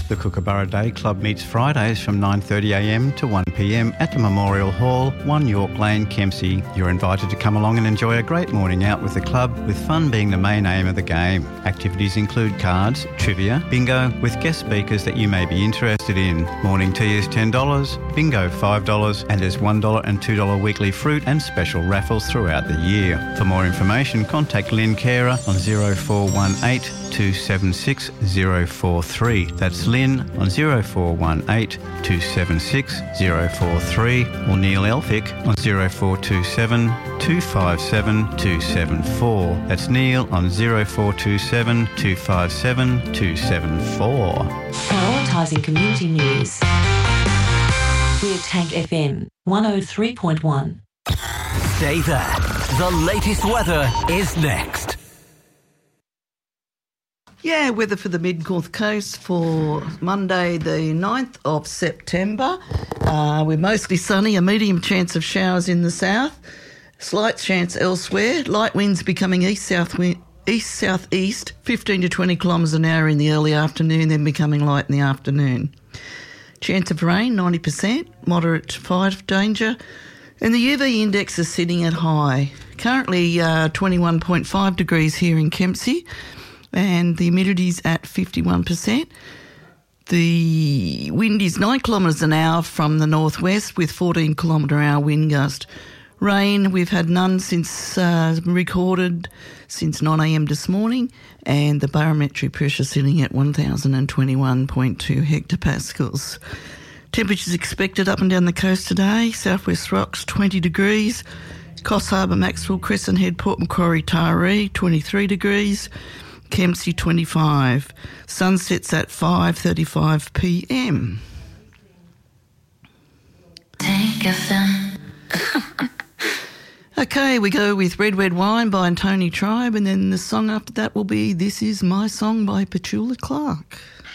The Kookaburra Day Club meets Fridays from 9:30am to 1pm at the Memorial Hall, 1 York Lane, Kempsey. You're invited to come along and enjoy a great morning out with the club, with fun being the main aim of the game. Activities include cards, trivia, bingo, with guest speakers that you may be interested in. Morning tea is $10, bingo $5, and there's $1 and $2 weekly fruit and special raffles throughout the year. For more information, contact Lynn Carer on 0418 276 043. That's Lynn on 0418 276 043, or Neil Elphick on 0427 257 274. That's Neil on 0427 257 274. Prioritising community news. We're Tank FM 103.1. Stay there. The latest weather is next. Yeah, weather for the Mid-North Coast for Monday the 9th of September. We're mostly sunny, a medium chance of showers in the south, slight chance elsewhere. Light winds becoming east-southeast, 15 to 20 kilometres an hour in the early afternoon, then becoming light in the afternoon. Chance of rain, 90%, moderate to 5 danger. And the UV index is sitting at high. Currently 21.5 degrees here in Kempsey, and the humidity's at 51%. The wind is 9 kilometres an hour from the northwest with 14 kilometre hour wind gust. Rain, we've had none since recorded since 9am this morning, and the barometric pressure sitting at 1021.2 hectopascals. Temperatures expected up and down the coast today. Southwest Rocks 20 degrees, Coffs Harbour, Maxwell, Crescent Head, Port Macquarie, Taree 23 degrees, Kempsey 25. Sunsets at 5:35pm. Okay, we go with Red Red Wine by Tony Tribe, and then the song after that will be This Is My Song by Petula Clark.